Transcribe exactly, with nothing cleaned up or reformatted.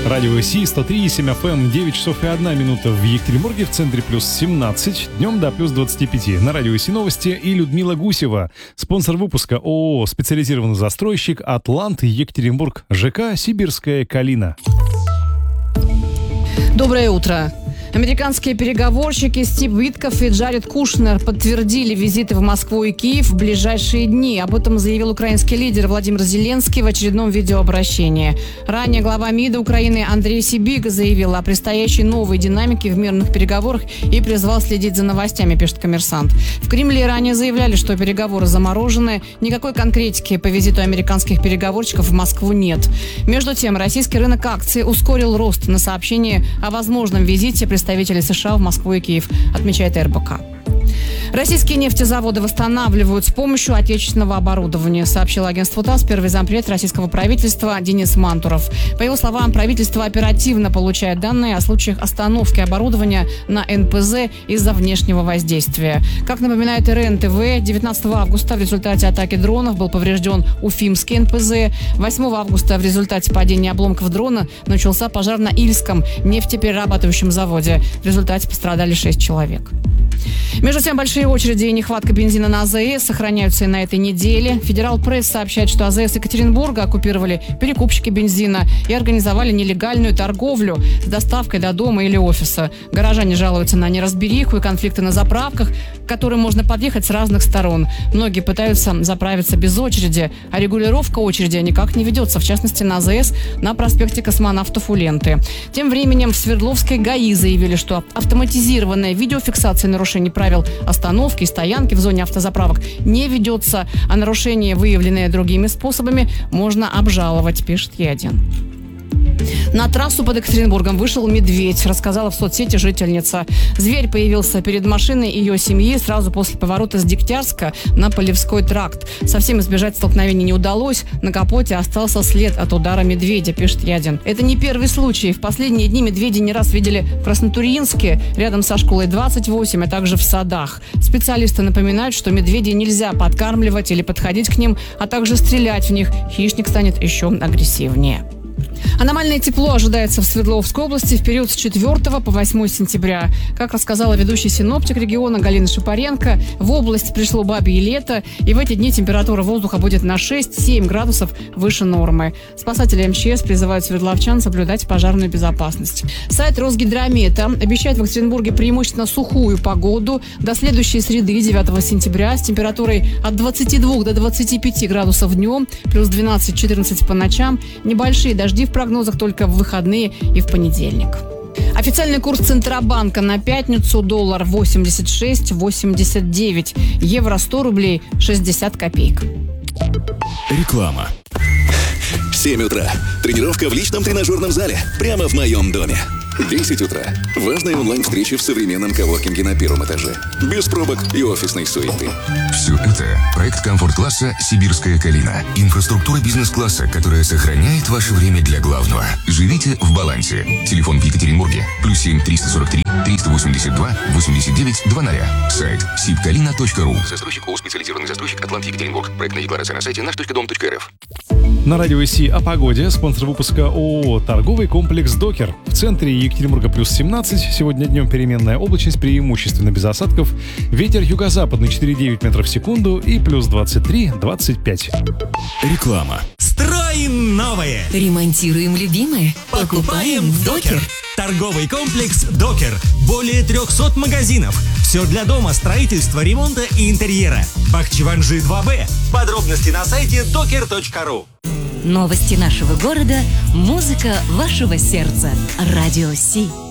Радио Си, сто три и семь эф эм, девять часов и одна минута в Екатеринбурге, в центре плюс семнадцать, днем до плюс двадцати пяти. На Радио Си новости и Людмила Гусева. Спонсор выпуска ООО «Специализированный застройщик Атлант Екатеринбург», ЖК «Сибирская Калина». Доброе утро. Американские переговорщики Стив Уиткоф и Джаред Кушнер подтвердили визиты в Москву и Киев в ближайшие дни. Об этом заявил украинский лидер Владимир Зеленский в очередном видеообращении. Ранее глава МИДа Украины Андрей Сибига заявил о предстоящей новой динамике в мирных переговорах и призвал следить за новостями, пишет «Коммерсант». В Кремле ранее заявляли, что переговоры заморожены. Никакой конкретики по визиту американских переговорщиков в Москву нет. Между тем, российский рынок акций ускорил рост на сообщение о возможном визите представителей США в Москву и Киев, отмечает эр бэ ка. Российские нефтезаводы восстанавливают с помощью отечественного оборудования, сообщил агентству ТАСС первый зампред российского правительства Денис Мантуров. По его словам, правительство оперативно получает данные о случаях остановки оборудования на эн пэ зэ из-за внешнего воздействия. Как напоминает эр эн тэ вэ, девятнадцатого августа в результате атаки дронов был поврежден Уфимский эн пэ зэ. восьмого августа в результате падения обломков дрона начался пожар на Ильском нефтеперерабатывающем заводе. В результате пострадали шесть человек. Между тем, большие очереди и нехватка бензина на а зэ эс сохраняются и на этой неделе. Федерал Пресс сообщает, что а зэ эс Екатеринбурга оккупировали перекупщики бензина и организовали нелегальную торговлю с доставкой до дома или офиса. Горожане жалуются на неразбериху и конфликты на заправках, к которым можно подъехать с разных сторон. Многие пытаются заправиться без очереди, а регулировка очереди никак не ведется, в частности на а зэ эс на проспекте Космонавтов у ленты. Тем временем в Свердловской ГАИ заявили, что автоматизированная видеофиксация нарушений правил остановки и стоянки в зоне автозаправок не ведется, а нарушения, выявленные другими способами, можно обжаловать, пишет Е один. На трассу под Екатеринбургом вышел медведь, рассказала в соцсети жительница. Зверь появился перед машиной ее семьи сразу после поворота с Дегтярска на Полевской тракт. Совсем избежать столкновения не удалось. На капоте остался след от удара медведя, пишет Е один. Это не первый случай. В последние дни медведей не раз видели в Краснотурьинске, рядом со школой двадцать восемь, а также в Садах. Специалисты напоминают, что медведей нельзя подкармливать или подходить к ним, а также стрелять в них. Хищник станет еще агрессивнее. Аномальное тепло ожидается в Свердловской области в период с четвёртого по восьмое сентября. Как рассказала ведущий синоптик региона Галина Шапаренко, в область пришло бабье лето, и в эти дни температура воздуха будет на шесть-семь градусов выше нормы. Спасатели эм че эс призывают свердловчан соблюдать пожарную безопасность. Сайт Росгидромета обещает в Екатеринбурге преимущественно сухую погоду до следующей среды, девятого сентября, с температурой от двадцати двух до двадцати пяти градусов днем, плюс двенадцать-четырнадцать по ночам, небольшие дожди в прогнозах только в выходные и в понедельник. Официальный курс Центробанка на пятницу: доллар восемьдесят шесть восемьдесят девять, евро сто рублей шестьдесят копеек. Реклама. семь утра. Тренировка в личном тренажерном зале прямо в моем доме. десять утра. Важные онлайн-встречи в современном коворкинге на первом этаже. Без пробок и офисной суеты. Все это проект комфорт-класса «Сибирская Калина». Инфраструктура бизнес-класса, которая сохраняет ваше время для главного. Живите в балансе. Телефон в Екатеринбурге. Плюс семь триста сорок три триста восемьдесят два восемьдесят девять двадцать. Сайт сибкалина точка ру. Застройщик ООО «Специализированный застройщик Атлант Екатеринбург». Проектная декларация на сайте наш точка дом точка эр эф. На Радио Си о погоде. Спонсор выпуска ООО «Торговый комплекс Докер». В центре Екатеринбурга плюс семнадцать. Сегодня днем переменная облачность, преимущественно без осадков. Ветер юго-западный четыре целых девять метров в секунду и плюс двадцать три двадцать пять. Реклама. Строим новое. Ремонтируем любимое. Покупаем в Докер. Торговый комплекс Докер. Более трехсот магазинов. Все для дома, строительства, ремонта и интерьера. Бахчеванжи два бэ. Подробности на сайте докер точка ру. Новости нашего города, музыка вашего сердца. Радио Си.